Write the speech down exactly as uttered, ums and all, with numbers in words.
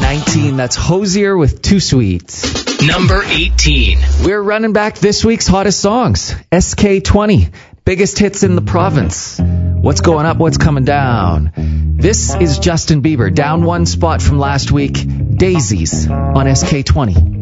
nineteen. That's Hosier with Too Sweet. Number eighteen. We're running back this week's hottest songs. S K twenty. Biggest hits in the province. What's going up, what's coming down? This is Justin Bieber, down one spot from last week. Daisies on S K twenty.